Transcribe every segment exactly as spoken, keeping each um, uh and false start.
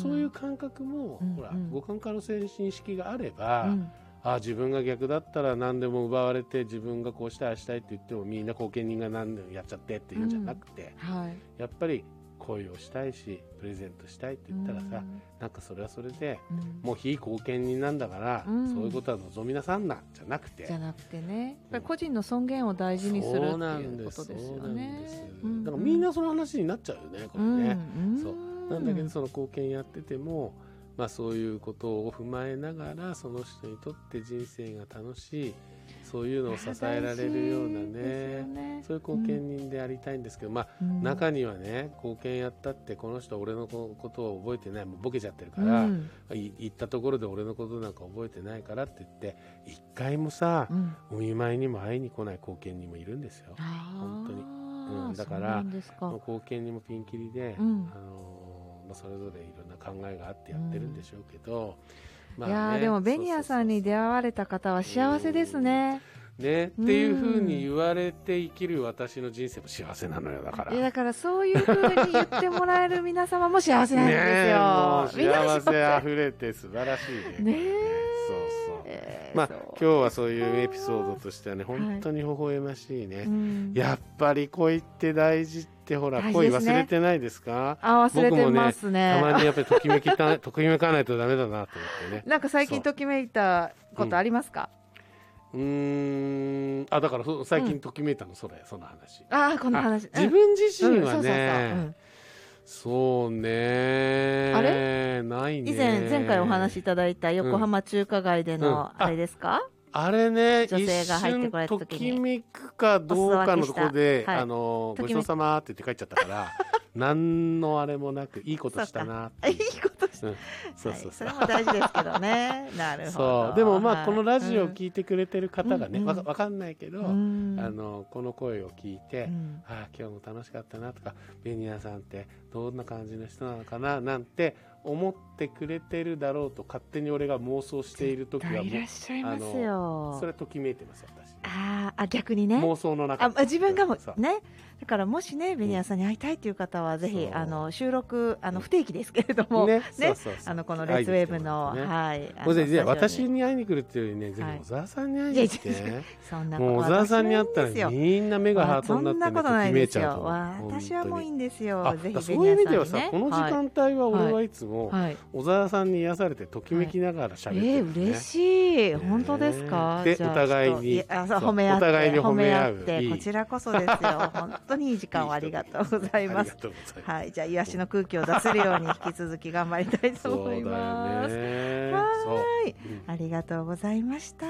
そういう感覚も、 うん、 ほら、 うん、 五感化の精神式があれば、 うん、 あ自分が逆だったら何でも奪われて、自分がこうしたいああしたいって言ってもみんな後見人が何でもやっちゃってっていうんじゃなくて、 うん、はい、 やっぱり恋をしたいしプレゼントしたいって言ったらさ、うん、なんかそれはそれで、うん、もう非後見人なんだから、うん、そういうことは望みなさんなじゃなくて、 じゃなくてね、やっぱり個人の尊厳を大事にするっていうことですよね。 だからみんなその話になっちゃうよね、これね、うん、そうなんだけど、その後見やってても、まあ、そういうことを踏まえながらその人にとって人生が楽しい、そういうのを支えられるような ね, ねそういう後見人でありたいんですけど、うん、まあ、中にはね後見やったってこの人俺のことを覚えてない、もうボケちゃってるから、うん、行ったところで俺のことなんか覚えてないからって言って一回もさ、うん、お見舞いにも会いに来ない後見人もいるんですよ、本当に、うん、だから後見人もピンキリで、うん、あのまあ、それぞれいろんな考えがあってやってるんでしょうけど、うん、まあね、いやでもベニヤさんに出会われた方は幸せですね、 ね、っていうふうに言われて生きる私の人生も幸せなのよ。だからいやだからそういうふうに言ってもらえる皆様も幸せなんですよ。 ね、もう幸せあふれて素晴らしいね。ねそうそう、えー、まあ今日はそういうエピソードとしてはね本当に微笑ましいね、はい、うん、やっぱり恋って大事ってほら、ね、恋忘れてないですか？ あ、忘れてますね。 僕もねたまにやっぱりときめきたときめかないとダメだなと思ってね。 なんか最近ときめいたことありますか？ うーん、あ、だから最近ときめいたの、うん、それその話。 あ、この話。 自分自身はね、そうね、 あれないね。 以前前回お話しいただいた横浜中華街でのあれですか？ うん、あ, あれね、 女性が入ってこられた時に一瞬ときめくかどうかのところで、はい、あのごちそうさまって言って帰っちゃったから何のあれもなくいいことしたなっていいことした、うん、 そうそうそう、はい、 それも大事ですけどねなるほど。 そうでもまあ、はい、このラジオを聞いてくれてる方がね、うん、わ, わかんないけど、うん、あのこの声を聞いて、うん、あ今日も楽しかったなとか、ベニヤさんってどんな感じの人なのかななんて思ってくれてるだろうと勝手に俺が妄想している時はもういらっしゃいますよ。 それときめいてますよ私。 ああ逆にね、 妄想の中であ自分がもね、だからもしねベニヤさんに会いたいという方は、うん、ぜひあの収録あの不定期ですけれども、ねね、あのこのレッツウェーブの、ね、はいもうぜひ私に会いに来るっていうよりね、ぜひ小沢さんに会いに来て、はい、そんなもう小沢さんに会ったらみんな目がハートになって、ね、 そんなことないですよ。私はもういいんですよ。ぜひベニヤさんにね。そういう意味ではさ、この時間帯は俺はいつも小沢さんに癒されてときめきながら喋ってる、ね、はい、えー、嬉しい。本当ですか？ でお互いに褒め合ってお互いに褒め合う、 褒め合ってこちらこそですよ。本当にいい時間をありがとうございます。はい、じゃあ癒しの空気を出せるように引き続き頑張りたいと思います。はい、うん、ありがとうございました。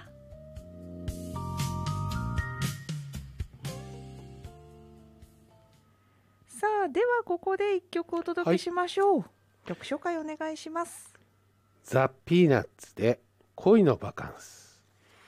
さあではここで一曲お届けしましょう、はい、曲紹介お願いします。 ザ・ピーナッツで恋のバカンス。